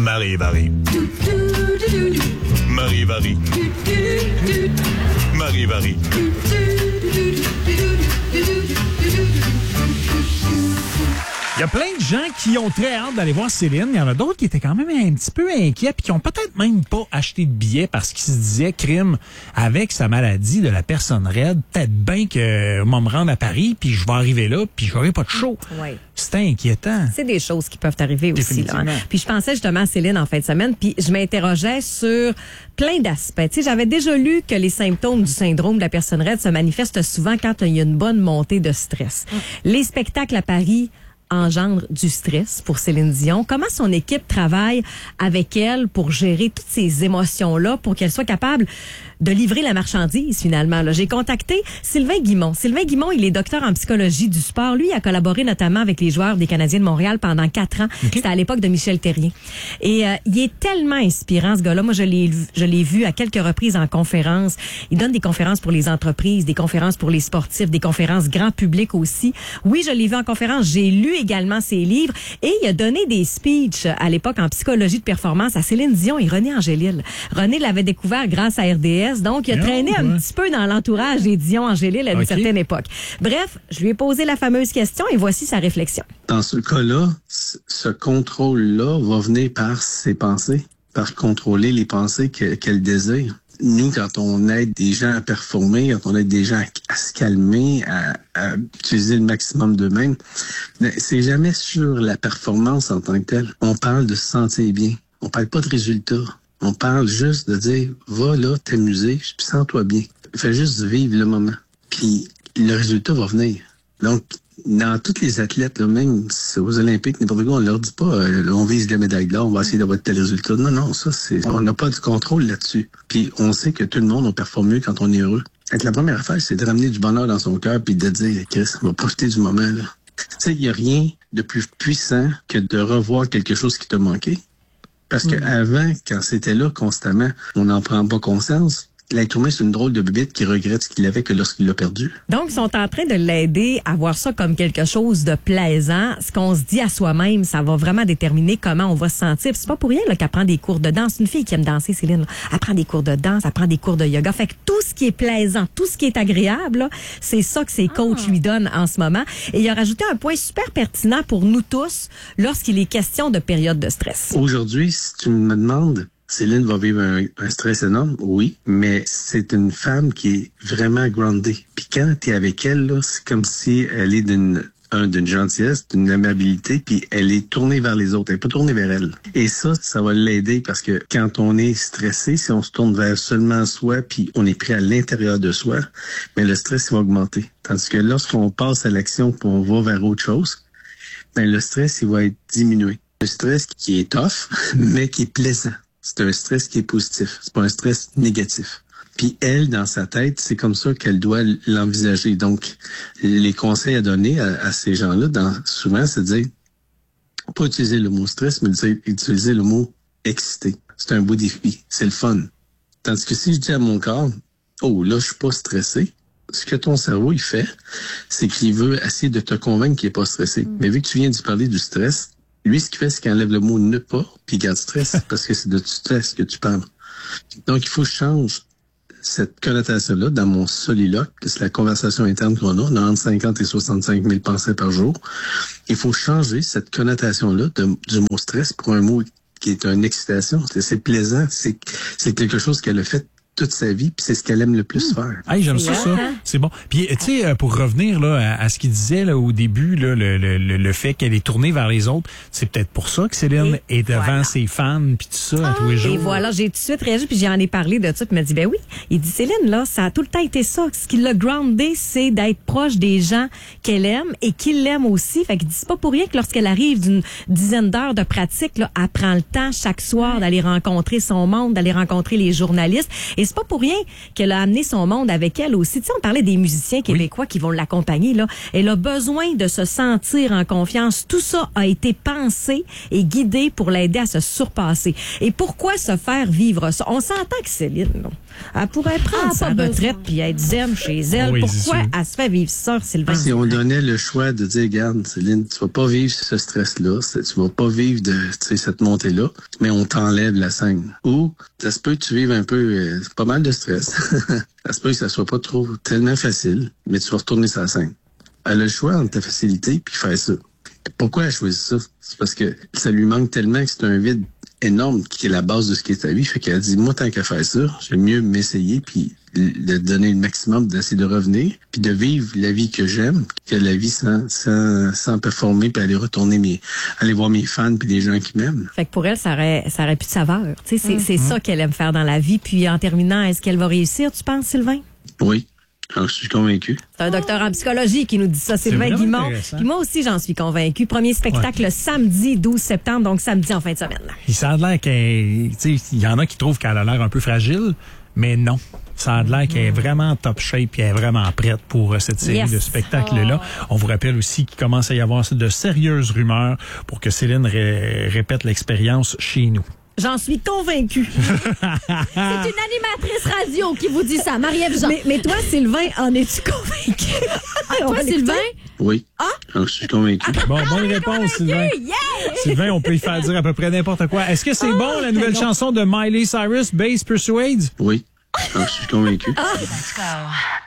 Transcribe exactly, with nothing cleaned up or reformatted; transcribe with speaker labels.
Speaker 1: Marie-Marie. Marie-Marie. Marie-Marie.
Speaker 2: Il y a plein de gens qui ont très hâte d'aller voir Céline. Il y en a d'autres qui étaient quand même un petit peu inquiets puis qui ont peut-être même pas acheté de billets parce qu'ils se disaient, crime, avec sa maladie de la personne raide, peut-être bien que je vais me rendre à Paris puis je vais arriver là puis j'aurai pas de show.
Speaker 3: Oui.
Speaker 2: C'est inquiétant.
Speaker 3: C'est des choses qui peuvent arriver aussi. Là, hein. Puis je pensais justement à Céline en fin de semaine, puis je m'interrogeais sur plein d'aspects. Tu sais, j'avais déjà lu que les symptômes du syndrome de la personne raide se manifestent souvent quand il y a une bonne montée de stress. Mmh. Les spectacles à Paris engendre du stress pour Céline Dion. Comment son équipe travaille avec elle pour gérer toutes ces émotions-là, pour qu'elle soit capable de livrer la marchandise, finalement. Là, j'ai contacté Sylvain Guimond. Sylvain Guimond, il est docteur en psychologie du sport. Lui, il a collaboré notamment avec les joueurs des Canadiens de Montréal pendant quatre ans. Okay. C'était à l'époque de Michel Therrien. Et euh, il est tellement inspirant, ce gars-là. Moi, je l'ai, je l'ai vu à quelques reprises en conférence. Il donne des conférences pour les entreprises, des conférences pour les sportifs, des conférences grand public aussi. Oui, je l'ai vu en conférence. J'ai lu également ses livres. Et il a donné des speeches à l'époque en psychologie de performance à Céline Dion et René Angélil. René l'avait découvert grâce à R D S. Donc, il a traîné oh, ouais. un petit peu dans l'entourage des Dion-Angélil à une okay. certaine époque. Bref, je lui ai posé la fameuse question et voici sa réflexion.
Speaker 4: Dans ce cas-là, ce contrôle-là va venir par ses pensées, par contrôler les pensées que, qu'elle désire. Nous, quand on aide des gens à performer, quand on aide des gens à, à se calmer, à, à utiliser le maximum d'eux-mêmes, c'est jamais sur la performance en tant que telle. On parle de se sentir bien. On parle pas de résultats. On parle juste de dire, va là, t'amuser, puis sens-toi bien. Fais juste vivre le moment. Puis le résultat va venir. Donc, dans tous les athlètes, là, même aux Olympiques, n'importe quoi, on leur dit pas, euh, on vise la médaille d'or, on va essayer d'avoir tel résultat. Non, non, ça, c'est, on n'a pas de contrôle là-dessus. Puis on sait que tout le monde, on performe mieux quand on est heureux. Donc, la première affaire, c'est de ramener du bonheur dans son cœur puis de dire, Chris, on va profiter du moment, là. Tu sais, il n'y a rien de plus puissant que de revoir quelque chose qui t'a manqué. Parce qu'avant, quand c'était là constamment, on n'en prend pas conscience. L'être humain, c'est une drôle de bébête qui regrette ce qu'il avait que lorsqu'il l'a perdu.
Speaker 3: Donc, ils sont en train de l'aider à voir ça comme quelque chose de plaisant. Ce qu'on se dit à soi-même, ça va vraiment déterminer comment on va se sentir. Puis c'est pas pour rien là, qu'elle prend des cours de danse. Une fille qui aime danser, Céline, là, elle prend des cours de danse, elle prend des cours de yoga. Fait que tout ce qui est plaisant, tout ce qui est agréable, là, c'est ça que ses coachs ah. lui donnent en ce moment. Et il a rajouté un point super pertinent pour nous tous lorsqu'il est question de période de stress.
Speaker 4: Aujourd'hui, si tu me demandes, Céline va vivre un, un stress énorme, oui, mais c'est une femme qui est vraiment groundée. Puis quand tu es avec elle, là, c'est comme si elle est d'une, un, d'une gentillesse, d'une amabilité, puis elle est tournée vers les autres, elle n'est pas tournée vers elle. Et ça, ça va l'aider parce que quand on est stressé, si on se tourne vers seulement soi, puis on est pris à l'intérieur de soi, mais le stress il va augmenter. Tandis que lorsqu'on passe à l'action, puis on va vers autre chose, ben le stress il va être diminué. Le stress qui est tough, mais qui est plaisant. C'est un stress qui est positif. C'est pas un stress négatif. Puis elle, dans sa tête, c'est comme ça qu'elle doit l'envisager. Donc, les conseils à donner à, à ces gens-là, dans, souvent, c'est de dire, pas utiliser le mot stress, mais dire, utiliser le mot excité. C'est un beau défi. C'est le fun. Tandis que si je dis à mon corps, oh, là, je suis pas stressé, ce que ton cerveau, il fait, c'est qu'il veut essayer de te convaincre qu'il est pas stressé. Mm. Mais vu que tu viens d'y parler du stress, lui, ce qu'il fait, c'est qu'il enlève le mot « ne pas » puis il garde stress parce que c'est de stress que tu parles. Donc, il faut que je change cette connotation-là dans mon soliloque. C'est la conversation interne qu'on a. On a entre cinquante et soixante-cinq mille pensées par jour. Il faut changer cette connotation-là de, du mot « stress » pour un mot qui est une excitation. C'est, c'est plaisant. C'est, c'est quelque chose qu'elle a fait toute sa vie, puis c'est ce qu'elle aime le plus mmh. faire.
Speaker 2: Hey, j'aime ça, ça. C'est bon. Puis, tu sais, pour revenir là à, à ce qu'il disait là au début, là, le, le, le fait qu'elle est tournée vers les autres, c'est peut-être pour ça que Céline et est devant voilà. ses fans, puis tout ça, ah, à tous les jours.
Speaker 3: Et voilà, j'ai tout de suite réagi, puis j'en ai parlé de ça, puis il m'a dit, ben oui, il dit, Céline, là, ça a tout le temps été ça. Ce qui l'a groundé, c'est d'être proche des gens qu'elle aime et qu'ils l'aiment aussi. Fait qu'il dit, c'est pas pour rien que lorsqu'elle arrive d'une dizaine d'heures de pratique, là, elle prend le temps chaque soir d'aller rencontrer son monde, d'aller rencontrer les journalistes. Et c'est pas pour rien qu'elle a amené son monde avec elle aussi. Tu sais, on parlait des musiciens québécois oui. qui vont l'accompagner, là. Elle a besoin de se sentir en confiance. Tout ça a été pensé et guidé pour l'aider à se surpasser. Et pourquoi se faire vivre ça? On s'entend que Céline, là, Elle pourrait prendre
Speaker 1: Ah,
Speaker 3: sa
Speaker 1: pas
Speaker 3: retraite puis être zen chez elle.
Speaker 2: Oui, c'est
Speaker 3: Pourquoi
Speaker 2: sûr.
Speaker 3: elle se fait vivre ça, Sylvain?
Speaker 4: Si on donnait le choix de dire, regarde, Céline, tu vas pas vivre ce stress-là, c'est- tu vas pas vivre de tu sais, cette montée-là, mais on t'enlève la scène. Ou, ça se peut que tu vives un peu, euh, pas mal de stress. Ça se peut que ça soit pas trop tellement facile, mais tu vas retourner sur la scène. Elle a le choix entre ta facilité puis faire ça. Pourquoi elle choisit ça? C'est parce que ça lui manque tellement que c'est un vide énorme qui est la base de ce qui est ta vie. Fait qu'elle dit, moi, tant qu'à faire ça, j'aime mieux m'essayer puis de donner le maximum, d'essayer de revenir, puis de vivre la vie que j'aime, que la vie sans, sans, sans performer, puis aller retourner mes, aller voir mes fans puis les gens qui m'aiment.
Speaker 3: Fait que pour elle, ça aurait, ça aurait plus de saveur. Tu sais, c'est, c'est ça qu'elle aime faire dans la vie. Puis en terminant, est-ce qu'elle va réussir, tu penses, Sylvain?
Speaker 4: Oui, alors, je suis convaincu.
Speaker 3: C'est un docteur en psychologie qui nous dit ça, Sylvain
Speaker 2: vraiment
Speaker 3: Guimond.
Speaker 2: intéressant.
Speaker 3: Puis moi aussi, j'en suis convaincu. Premier spectacle le samedi douze septembre, donc samedi en fin de semaine.
Speaker 2: Il ça a l'air qu'elle, tu sais, il y en a qui trouvent qu'elle a l'air un peu fragile, mais non. Ça a l'air qu'elle est vraiment en top shape et elle est vraiment prête pour euh, cette série
Speaker 3: Yes.
Speaker 2: de spectacles-là. On vous rappelle aussi qu'il commence à y avoir de sérieuses rumeurs pour que Céline ré- répète l'expérience chez nous.
Speaker 3: J'en suis convaincue.
Speaker 1: C'est une animatrice radio qui vous dit ça, Marie-Ève Jean.
Speaker 3: mais, mais toi, Sylvain, en es-tu convaincu?
Speaker 1: Toi, Sylvain?
Speaker 4: Oui, alors, je suis convaincu.
Speaker 2: Bon, bonne réponse, Sylvain. Sylvain, on peut y faire dire à peu près n'importe quoi. Est-ce que c'est bon, la nouvelle chanson de Miley Cyrus, Bass Persuades?
Speaker 4: Oui, alors, je suis convaincu.
Speaker 5: Let's go.